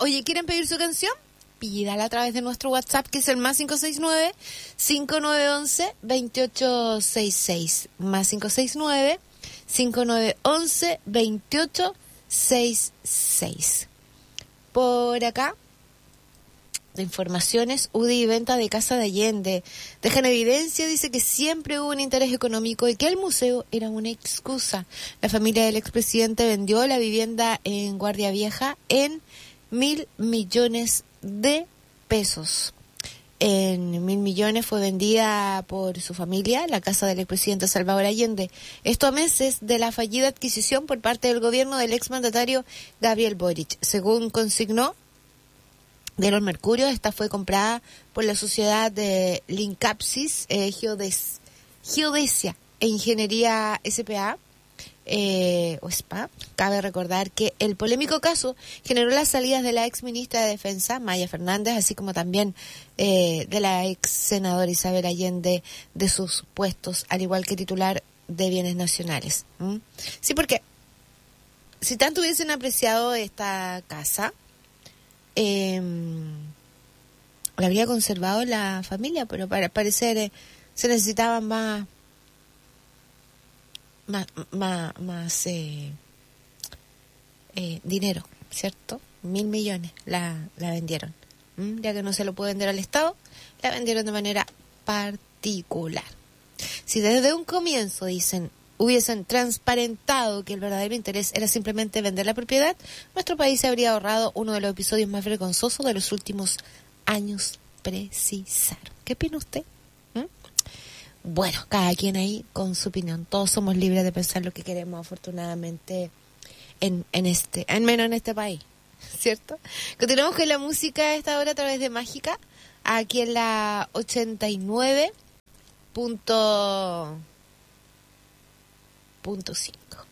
Oye, ¿quieren pedir su canción? Pídala a través de nuestro WhatsApp, que es el más 569-5911-2866. Más 569-5911-2866. Por acá, de informaciones, UDI y venta de Casa de Allende. Deja en evidencia, dice que siempre hubo un interés económico y que el museo era una excusa. La familia del expresidente vendió la vivienda en Guardia Vieja en 1.000 millones de pesos. En 1.000 millones fue vendida por su familia la casa del expresidente Salvador Allende. Esto a meses de la fallida adquisición por parte del gobierno del exmandatario Gabriel Boric. Según consignó de los Mercurios, esta fue comprada por la sociedad de Lincapsis, Geodesia e Ingeniería S.p.A. O SPA. Cabe recordar que el polémico caso generó las salidas de la ex ministra de Defensa, Maya Fernández, así como también de la ex senadora Isabel Allende de sus puestos, al igual que titular de Bienes Nacionales. Sí, porque si tanto hubiesen apreciado esta casa, la habría conservado la familia, pero para parecer se necesitaban más dinero, ¿cierto? 1.000 millones la vendieron. Ya que no se lo puede vender al Estado, la vendieron de manera particular. Si desde un comienzo, dicen, hubiesen transparentado que el verdadero interés era simplemente vender la propiedad, nuestro país se habría ahorrado uno de los episodios más vergonzosos de los últimos años, precisaron. ¿Qué opina usted? Bueno, cada quien ahí con su opinión. Todos somos libres de pensar lo que queremos, afortunadamente, al menos en este país, ¿cierto? Continuamos con la música a esta hora a través de Mágica, aquí en la 89.5.